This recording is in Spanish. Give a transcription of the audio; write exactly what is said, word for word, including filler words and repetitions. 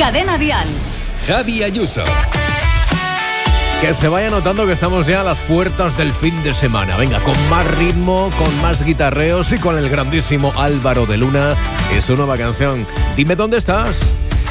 Cadena Dial. Javi Ayuso. Que se vaya notando que estamos ya a las puertas del fin de semana. Venga, con más ritmo, con más guitarreos y con el grandísimo Álvaro de Luna y su nueva canción. Dime dónde estás.